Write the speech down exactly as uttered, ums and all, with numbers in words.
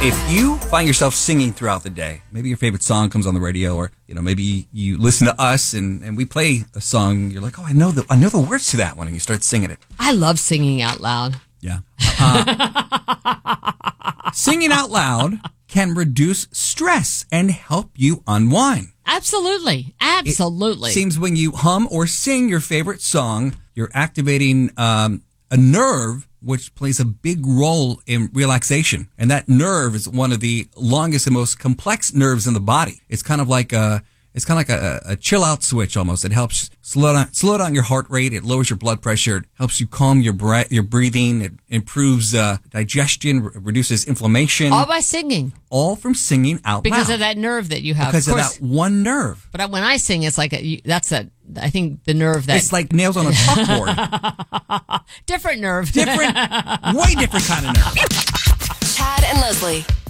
If you find yourself singing throughout the day, maybe your favorite song comes on the radio, or you know, maybe you listen to us and, and we play a song. You're like, oh, I know the I know the words to that one, and you start singing it. I love singing out loud. Yeah, uh, singing out loud can reduce stress and help you unwind. Absolutely, absolutely. It seems when you hum or sing your favorite song, you're activating um, a nerve which plays a big role in relaxation. And that nerve is one of the longest and most complex nerves in the body. It's kind of like a, it's kind of like a, a chill out switch almost. It helps slow down, slow down your heart rate. It lowers your blood pressure. It helps you calm your breath, your breathing. It improves uh, digestion, re- reduces inflammation. All by singing. All from singing out because loud. of that nerve that you have. Because of, of course, that one nerve. But when I sing, it's like, a, that's that, I think the nerve that... It's like nails on a chalkboard. Different nerve. Different, way different kind of nerve. Chad and Leslie.